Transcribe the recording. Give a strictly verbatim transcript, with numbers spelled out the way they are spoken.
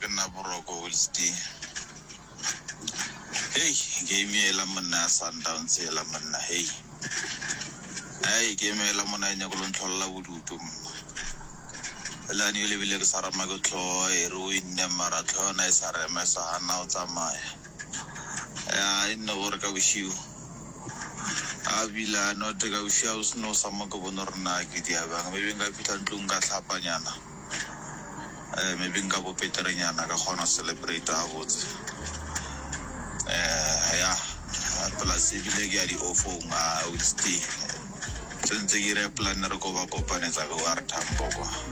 ke nna Boroko Willstein. Hey, game e la monna Sundowns e la monna hey. Hey, game e la monna nya go ntlolla bodutu. La ni le bile ke sara magotlo e ruin marathon e sara mesa ana o tsamaya. Ya ino gore ka bushiu. Abila no te ka bushiu sno sama go bonorna ke dia bang maybe nga fitla ntlong ka tlhapanyana. Eh maybe nga bo peterenyana ka gona celebrate a botse. Eh ya plus ibile ke di ofo nga Willstein. Tsentse ke re plan re go ba kopanetsa go ar thampo kwa.